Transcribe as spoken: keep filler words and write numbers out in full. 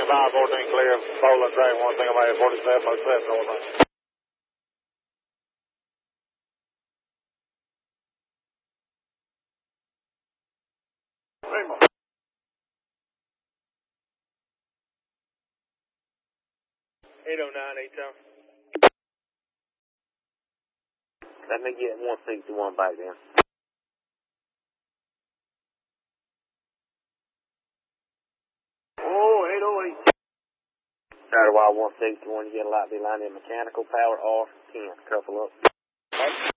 twenty-five, fourteen clear, Poland train, one thing about it, forty-seven, oh seven, north line. eight oh nine, eight town. Let me get one sixty-one back then. Oh, eight oh eight. Started while one sixty-one, you get a light be line in mechanical power, R ten, couple up.